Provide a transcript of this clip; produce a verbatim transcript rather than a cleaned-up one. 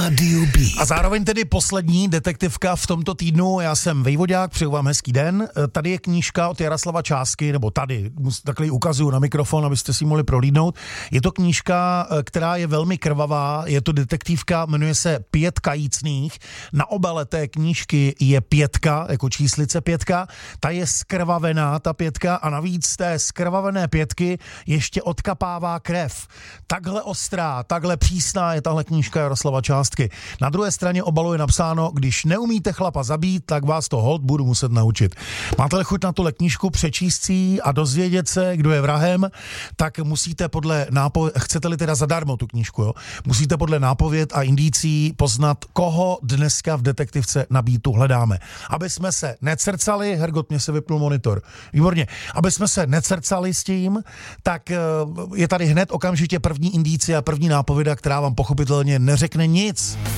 Rádio B. A zároveň tedy poslední detektivka v tomto týdnu. Já jsem Vejvodák, přeju vám hezký den. Tady je knížka od Jaroslava Čásky, nebo tady, takhle ji ukazuju na mikrofon, abyste si ji mohli prohlídnout. Je to knížka, která je velmi krvavá, je to detektivka, jmenuje se Pět kajícných. Na obale té knížky je pětka, jako číslice pětka. Ta je skrvavená, ta pětka, a navíc z té skrvavené pětky ještě odkapává krev. Takhle ostrá, takhle přísná je tahle knížka Jaroslava Částky. Na druhé straně obalu je napsáno, když neumíte chlapa zabít, tak vás to hod budu muset naučit. Máte-li chuť na tuhle knížku, přečíst si a dozvědět se, kdo je vrahem, tak musíte podle nápověd, chcete-li teda zadarmo tu knížku, jo? Musíte podle nápověd a indicí poznat, koho dneska v detektivce na Beatu hledáme. Aby jsme se necrcali, Hergot, mě se vypnul monitor. Výborně. Aby jsme se necrcali s tím, tak je tady hned okamžitě první indicie a první nápověda, která vám pochopitelně neřekne nic.